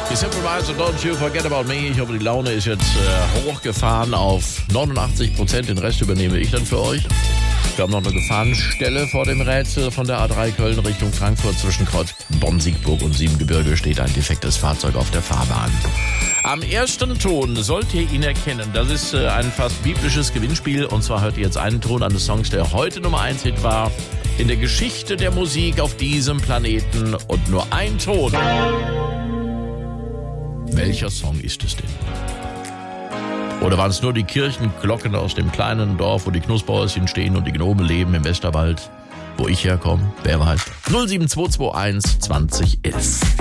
Die Simple Minds und Don't You Forget About Me. Ich hoffe, die Laune ist jetzt hochgefahren auf 89%. Den Rest übernehme ich dann für euch. Wir haben noch eine Gefahrenstelle vor dem Rätsel von der A3 Köln Richtung Frankfurt. Zwischen Kreuz Bonn-Siegburg und Siebengebirge steht ein defektes Fahrzeug auf der Fahrbahn. Am ersten Ton sollt ihr ihn erkennen. Das ist ein fast biblisches Gewinnspiel. Und zwar hört ihr jetzt einen Ton eines Songs, der heute Nummer 1 Hit war in der Geschichte der Musik auf diesem Planeten. Und nur ein Ton. Welcher Song ist es denn? Oder waren es nur die Kirchenglocken aus dem kleinen Dorf, wo die Knusperhäuschen stehen und die Gnome leben im Westerwald, wo ich herkomme? Wer weiß? 07221 2011.